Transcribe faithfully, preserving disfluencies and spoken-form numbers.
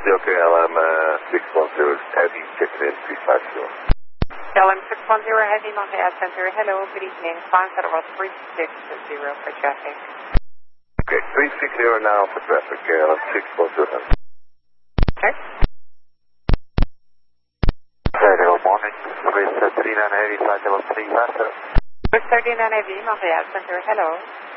okay, L M uh, six one zero Heavy, checking in three five zero. L M six one zero Heavy, Montreal Center, hello, good evening, climb Federal three six zero for traffic. Okay, three six zero now for traffic, L M six one zero. Okay. Good morning, Swiss thirty-nine Heavy, flight level three five zero. Swiss thirty-nine Heavy, Montreal Center, hello.